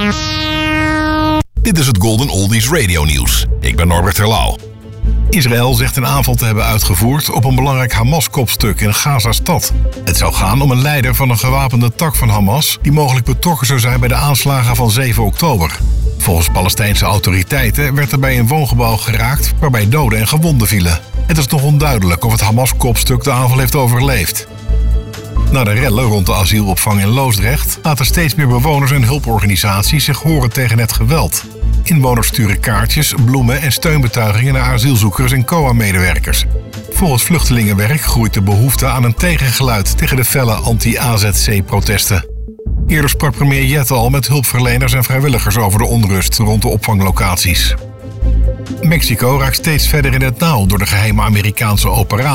Dit is het Golden Oldies Radio Nieuws. Ik ben Norbert Terlouw. Israël zegt een aanval te hebben uitgevoerd op een belangrijk Hamas-kopstuk in Gaza-stad. Het zou gaan om een leider van een gewapende tak van Hamas die mogelijk betrokken zou zijn bij de aanslagen van 7 oktober. Volgens Palestijnse autoriteiten werd er bij een woongebouw geraakt waarbij doden en gewonden vielen. Het is nog onduidelijk of het Hamas-kopstuk de aanval heeft overleefd. Na de rellen rond de asielopvang in Loosdrecht laten steeds meer bewoners en hulporganisaties zich horen tegen het geweld. Inwoners sturen kaartjes, bloemen en steunbetuigingen naar asielzoekers en COA-medewerkers. Volgens Vluchtelingenwerk groeit de behoefte aan een tegengeluid tegen de felle anti-AZC-protesten. Eerder sprak premier Jette al met hulpverleners en vrijwilligers over de onrust rond de opvanglocaties. Mexico raakt steeds verder in het nauw door de geheime Amerikaanse operatie.